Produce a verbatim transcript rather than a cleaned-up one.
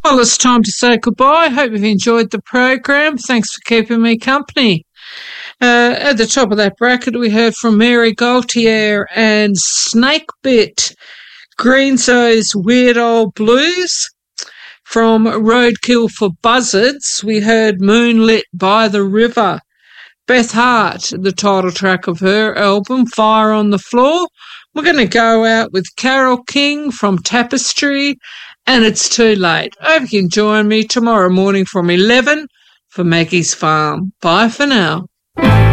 Well, it's time to say goodbye. Hope you've enjoyed the program. Thanks for keeping me company. Uh, at the top of that bracket, we heard from Mary Gaultier and Snakebit, Greenzo's Weird Old Blues. From Roadkill for Buzzards, we heard Moonlit by the River. Beth Hart, the title track of her album, Fire on the Floor. We're going to go out with Carole King from Tapestry, and It's Too Late. I hope you can join me tomorrow morning from eleven for Maggie's Farm. Bye for now.